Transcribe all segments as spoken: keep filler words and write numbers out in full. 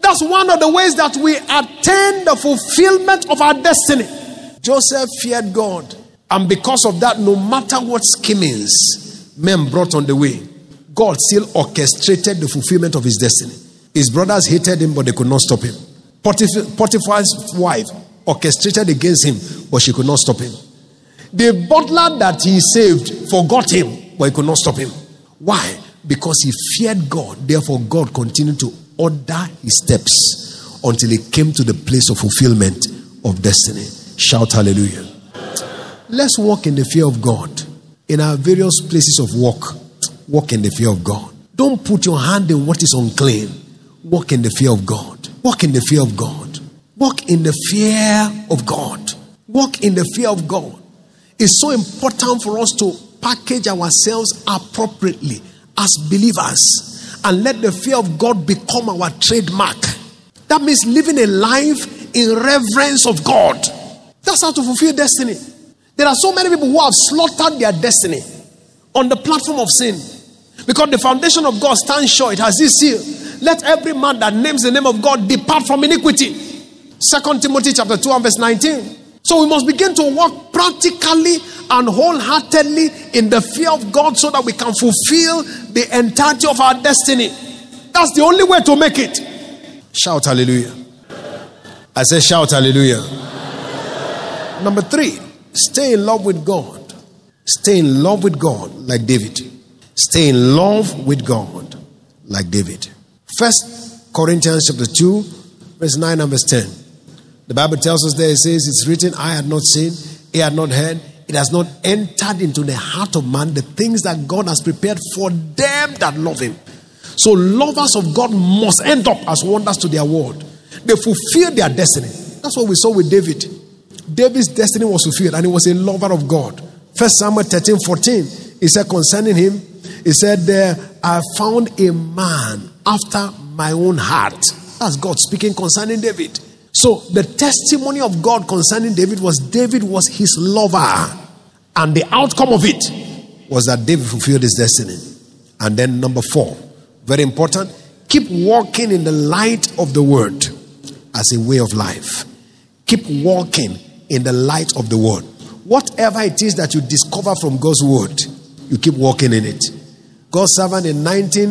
That's one of the ways that we attain the fulfillment of our destiny. Joseph feared God. And because of that, no matter what schemings men brought on the way, God still orchestrated the fulfillment of his destiny. His brothers hated him, but they could not stop him. Potiphar's wife orchestrated against him, but she could not stop him. The butler that he saved forgot him, but he could not stop him. Why? Because he feared God. Therefore, God continued to order his steps until he came to the place of fulfillment of destiny. Shout hallelujah. Let's walk in the fear of God. In our various places of work, walk in the fear of God. Don't put your hand in what is unclean. Walk in the fear of God. Walk in the fear of God. Walk in the fear of God. Walk in the fear of God. It's so important for us to package ourselves appropriately as believers and let the fear of God become our trademark. That means living a life in reverence of God. That's how to fulfill destiny. There are so many people who have slaughtered their destiny on the platform of sin. Because the foundation of God stands sure. It has this seal. Let every man that names the name of God depart from iniquity. Second Timothy chapter two and verse nineteen. So we must begin to walk practically and wholeheartedly in the fear of God so that we can fulfill the entirety of our destiny. That's the only way to make it. Shout hallelujah. I say shout hallelujah. Number three, stay in love with God. Stay in love with God like David. Stay in love with God like David. First Corinthians chapter two, verse nine and verse ten. The Bible tells us there, it says, it's written, I had not seen, he had not heard, it has not entered into the heart of man the things that God has prepared for them that love him. So lovers of God must end up as wonders to their world. They fulfill their destiny. That's what we saw with David. David's destiny was fulfilled and he was a lover of God. First Samuel thirteen fourteen, he said concerning him, he said there, I found a man after my own heart. That's God speaking concerning David. So the testimony of God concerning David was David was his lover. And the outcome of it was that David fulfilled his destiny. And then number four, very important, keep walking in the light of the word as a way of life. Keep walking in the light of the word. Whatever it is that you discover from God's word, you keep walking in it. God's servant in nineteen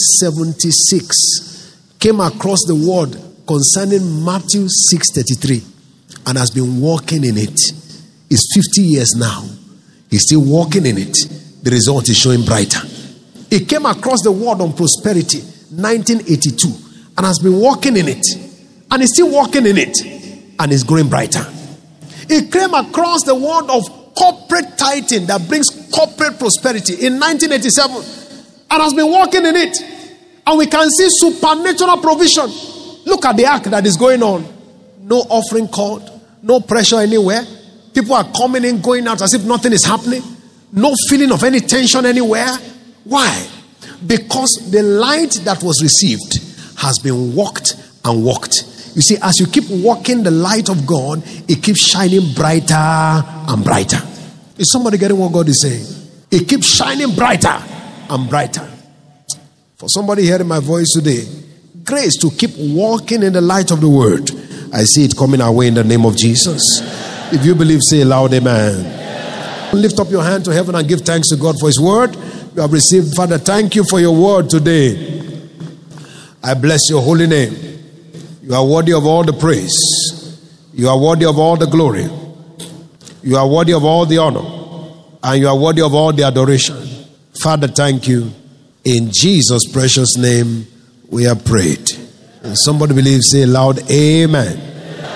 seventy-six came across the word concerning Matthew six thirty-three and has been walking in it. It's fifty years now. He's still walking in it. The result is showing brighter. He came across the word on prosperity nineteen eighty-two and has been walking in it. And he's still walking in it. And it's growing brighter. He came across the word of corporate tithing that brings corporate prosperity in nineteen eighty-seven and has been walking in it. And we can see supernatural provision. Look at the ark that is going on. No offering called. No pressure anywhere. People are coming in, going out as if nothing is happening. No feeling of any tension anywhere. Why? Because the light that was received has been walked and walked. You see, as you keep walking the light of God, it keeps shining brighter and brighter. Is somebody getting what God is saying? It keeps shining brighter and brighter. For somebody hearing my voice today, grace to keep walking in the light of the word. I see it coming our way in the name of Jesus. If you believe, say aloud, amen. Amen. Lift up your hand to heaven and give thanks to God for his word. You have received. Father, thank you for your word today. I bless your holy name. You are worthy of all the praise. You are worthy of all the glory. You are worthy of all the honor. And you are worthy of all the adoration. Father, thank you. In Jesus' precious name, we have prayed. And somebody believes, say loud, amen. Amen.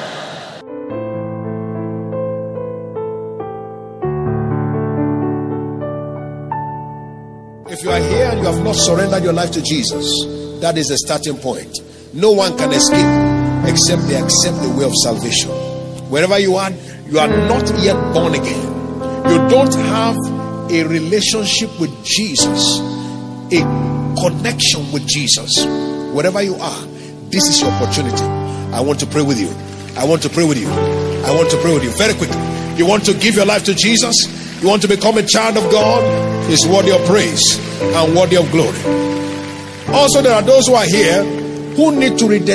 If you are here and you have not surrendered your life to Jesus, that is the starting point. No one can escape except they accept the way of salvation. Wherever you are, you are not yet born again. You don't have a relationship with Jesus, a connection with Jesus. Wherever you are, this is your opportunity. I want to pray with you. I want to pray with you. I want to pray with you. Very quickly. You want to give your life to Jesus? You want to become a child of God? He's worthy of praise and worthy of glory. Also, there are those who are here who need to rededicate